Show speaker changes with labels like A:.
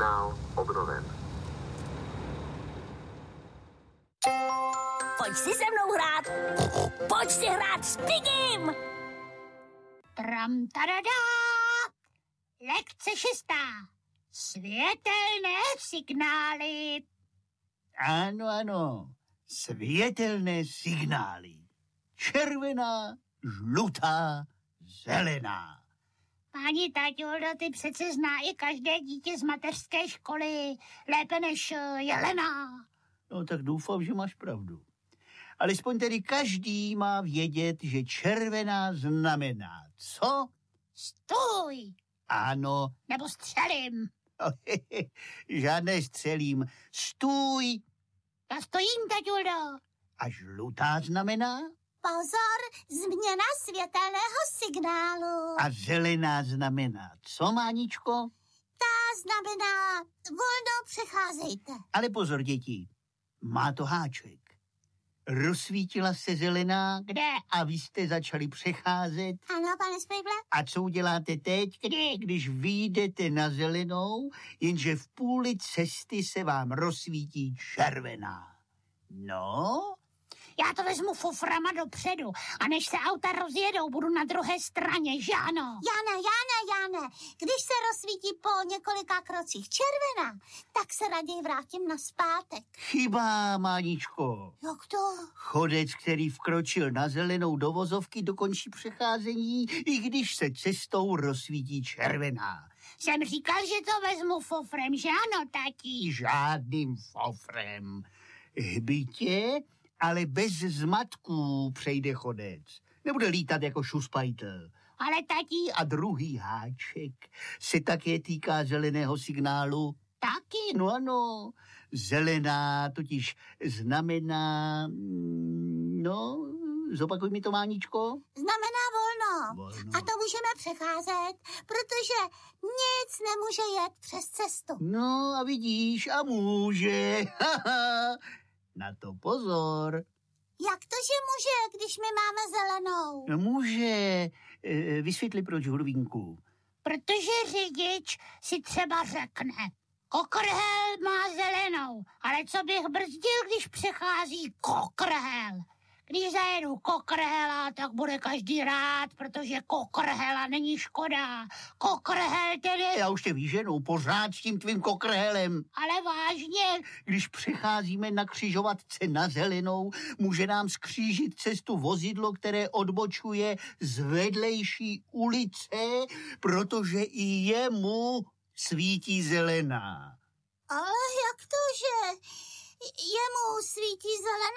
A: Signál obnoven.
B: Pojď si se mnou hrát. Pojď si hrát s Pigim.
C: Tram tadadá. Lekce 6. Světelné signály.
D: Ano. Světelné signály. Červená, žlutá, zelená.
C: Páni Taťuldo, ty přece zná i každé dítě z mateřské školy. Lépe než Jelena.
D: No tak doufám, že máš pravdu. Alespoň tedy každý má vědět, že červená znamená co?
C: Stůj.
D: Ano.
C: Nebo střelím.
D: Žádné střelím. Stůj.
C: Já stojím, Taťuldo.
D: A žlutá znamená?
B: Pozor, změna světelného signálu.
D: A zelená znamená co, Máničko?
B: Ta znamená volno přecházejte.
D: Ale pozor, děti, má to háček. Rozsvítila se zelená.
C: Kde?
D: A vy jste začali přecházet.
B: Ano, pane Spejble?
D: A co uděláte teď? Když vyjdete na zelenou, jenže v půli cesty se vám rozsvítí červená. No?
C: Já to vezmu foframa dopředu a než se auta rozjedou, budu na druhé straně, že ano?
B: Jane, když se rozsvítí po několika krocích červená, tak se raději vrátím nazpátek.
D: Chyba, Máničko.
B: Jak to?
D: Chodec, který vkročil na zelenou do vozovky, dokončí přecházení, i když se cestou rozsvítí červená.
C: Jsem říkal, že to vezmu fofrem, že ano, tati?
D: Žádným fofrem. Hbitě, ale bez zmatků přejde chodec. Nebude lítat jako šuspajtel.
C: Ale tati...
D: A druhý háček se také týká zeleného signálu.
C: Taky?
D: No ano, zelená totiž znamená... No, zopakuj mi to, Máničko.
B: Znamená volno. A to můžeme přecházet, protože nic nemůže jet přes cestu.
D: No a vidíš, a může. Na to pozor.
B: Jak to, že může, když my máme zelenou?
D: Může. Vysvětli, proč, Hurvínku.
C: Protože řidič si třeba řekne, kokrhel má zelenou, ale co bych brzdil, když přechází kokrhel? Když zajedu kokrhela, tak bude každý rád, protože kokrhela není škoda. Kokrhel tedy...
D: Já už tě výženou pořád s tím tvým kokrhelem.
C: Ale vážně...
D: Když přecházíme na křižovatce na zelenou, může nám skřížit cestu vozidlo, které odbočuje z vedlejší ulice, protože i jemu svítí zelená.
B: Ale jak to, že jemu svítí zelená?